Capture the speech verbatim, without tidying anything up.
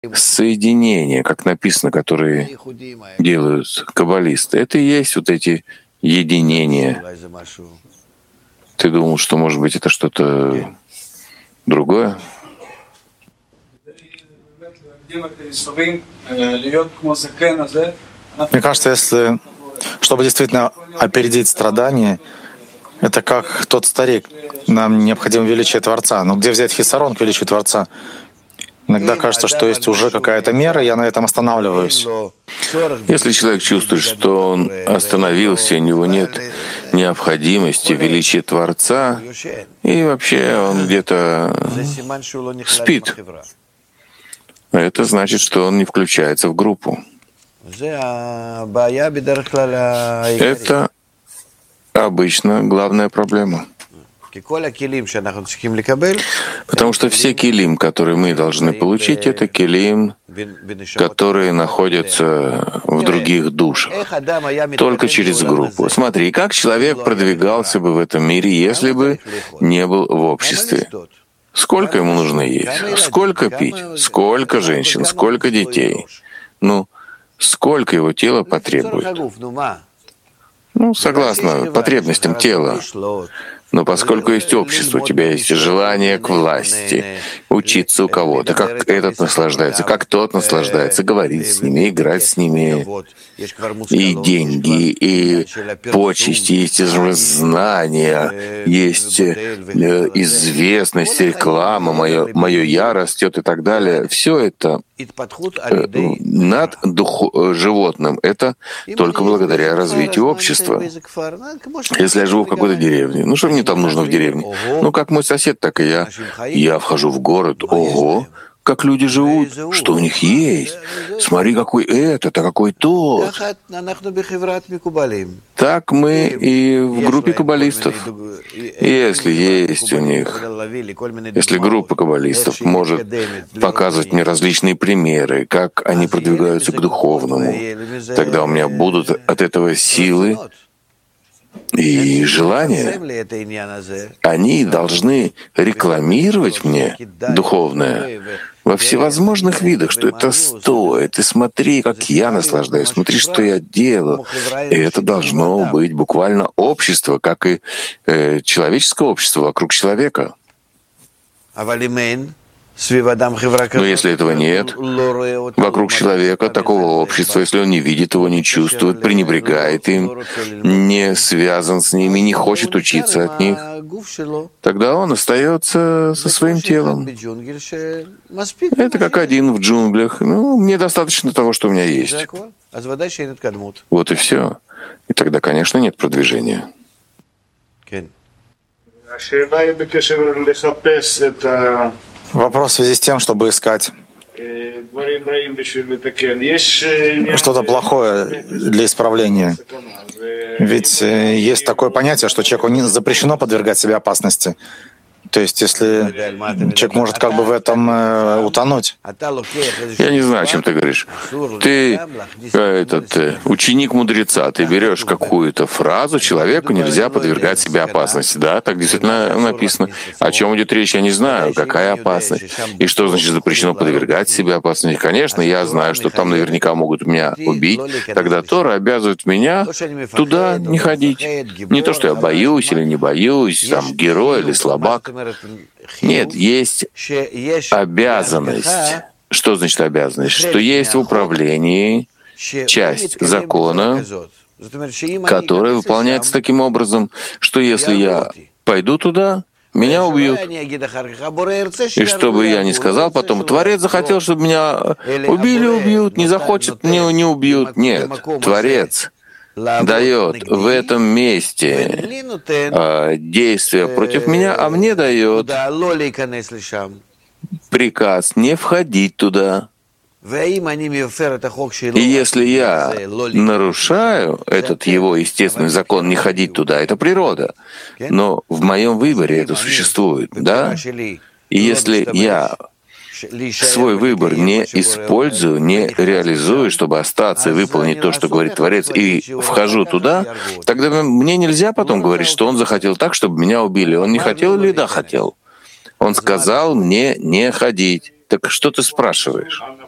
соединения, как написано, которые делают каббалисты. Это и есть вот эти единения. Ты думал, что, может быть, это что-то другое? Мне кажется, если, чтобы действительно опередить страдания, это как тот старик. Нам необходимо величие Творца. Но где взять хисарон к величию Творца? Иногда кажется, что есть уже какая-то мера, и я на этом останавливаюсь. Если человек чувствует, что он остановился, у него нет необходимости величия Творца, и вообще он где-то спит, это значит, что он не включается в группу. Это обычно главная проблема. Потому что все килим, которые мы должны получить, это килим, которые находятся в других душах, только через группу. Смотри, как человек продвигался бы в этом мире, если бы не был в обществе. Сколько ему нужно есть? Сколько пить? Сколько женщин? Сколько детей? Ну, сколько его тело потребует? Ну, согласно потребностям тела. Но поскольку есть общество, у тебя есть желание к власти, учиться у кого-то, как этот наслаждается, как тот наслаждается, говорить с ними, играть с ними, и деньги, и почести, есть знания, есть известность, реклама, мое, мое я растет и так далее. Все это над дух, животным. Это только благодаря развитию общества. Если я живу в какой-то деревне, ну что мне там нужно в деревне? Ну как мой сосед, так и я. Я вхожу в город. Ого! Как люди живут, что у них есть. Смотри, какой этот, а какой тот. Так мы и в группе каббалистов. Если есть у них, если группа каббалистов может показывать мне различные примеры, как они продвигаются к духовному, тогда у меня будут от этого силы и желания. Они должны рекламировать мне духовное во всевозможных видах, что это стоит. И смотри, как я наслаждаюсь, смотри, что я делаю. И это должно быть буквально общество, как и э, человеческое общество вокруг человека. Но если этого нет, вокруг человека, такого общества, если он не видит его, не чувствует, пренебрегает им, не связан с ними, не хочет учиться от них, тогда он остается со своим телом. Это как один в джунглях. Ну, мне достаточно того, что у меня есть. Вот и все. И тогда, конечно, нет продвижения. Вопрос в связи с тем, чтобы искать что-то плохое для исправления. Ведь есть такое понятие, что человеку не запрещено подвергать себе опасности. То есть, если человек может как бы в этом э, утонуть. Я не знаю, о чем ты говоришь. Ты этот э, ученик мудреца, ты берешь какую-то фразу, человеку нельзя подвергать себе опасности. Да, так действительно написано. О чем идет речь, я не знаю. Какая опасность? И что значит запрещено подвергать себе опасности? Конечно, я знаю, что там наверняка могут меня убить. Тогда Тора обязывает меня туда не ходить. Не то, что я боюсь или не боюсь, там, герой или слабак. Нет, есть обязанность. Что значит обязанность? Что есть в управлении часть закона, которая выполняется таким образом, что если я пойду туда, меня убьют. И чтобы я не сказал потом, Творец захотел, чтобы меня убили, убьют, не захочет, не, не убьют. Нет, Творец дает в этом месте э, действия против меня, а мне дает приказ не входить туда. И если я нарушаю этот его естественный закон не ходить туда, это природа, но в моем выборе это существует, да? И если я свой выбор не использую, не реализую, чтобы остаться и выполнить то, что говорит Творец, и вхожу туда, тогда мне нельзя потом говорить, что он захотел так, чтобы меня убили. Он не хотел или да хотел? Он сказал мне не ходить. Так что ты спрашиваешь?